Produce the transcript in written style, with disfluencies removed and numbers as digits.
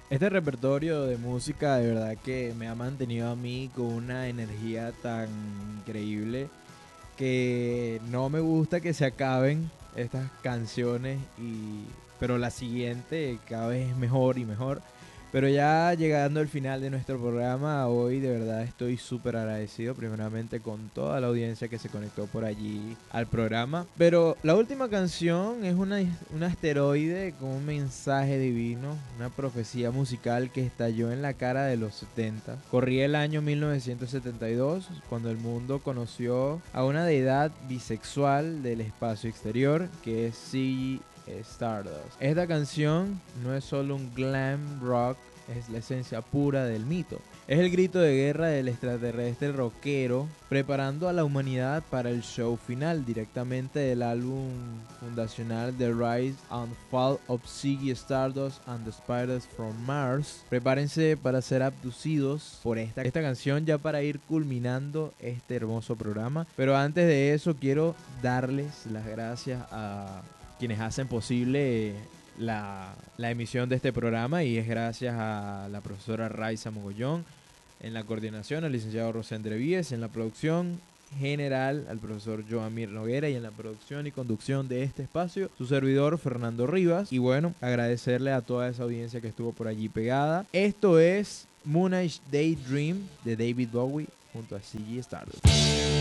Este repertorio de música de verdad que me ha mantenido a mí con una energía tan increíble que no me gusta que se acaben estas canciones pero la siguiente cada vez es mejor y mejor. Pero ya llegando al final de nuestro programa, hoy de verdad estoy súper agradecido primeramente con toda la audiencia que se conectó por allí al programa. Pero la última canción es un asteroide con un mensaje divino, una profecía musical que estalló en la cara de los 70. Corría el año 1972 cuando el mundo conoció a una deidad bisexual del espacio exterior que es Ziggy Stardust. Esta canción no es solo un glam rock, es la esencia pura del mito. Es el grito de guerra del extraterrestre rockero preparando a la humanidad para el show final directamente del álbum fundacional The Rise and Fall of Ziggy Stardust and the Spiders from Mars. Prepárense para ser abducidos por esta canción ya para ir culminando este hermoso programa. Pero antes de eso quiero darles las gracias a quienes hacen posible la emisión de este programa y es gracias a la profesora Raiza Mogollón en la coordinación, al licenciado Rosendre Víez en la producción general, al profesor Joamir Noguera y en la producción y conducción de este espacio, su servidor Fernando Rivas. Y bueno, agradecerle a toda esa audiencia que estuvo por allí pegada. Esto es Moonage Daydream de David Bowie junto a Ziggy Stardust.